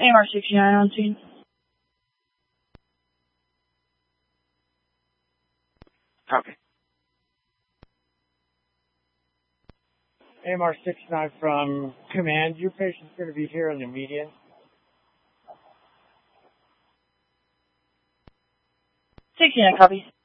AMR 69 on scene. Copy. AMR 69 from command. Your patient's going to be here in the median. 69, copy.